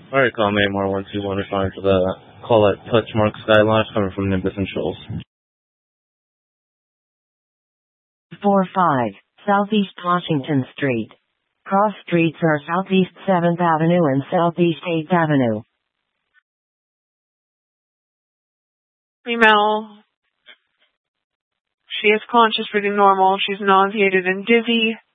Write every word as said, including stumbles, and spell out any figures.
Alright, call me more one two one responding to the call at Touchmark Skylaunch coming from Nimbus and Shoals. four five, Southeast Washington Street. Cross streets are Southeast seventh Avenue and Southeast eighth Avenue. Female. She is conscious, breathing normal. She's nauseated and dizzy.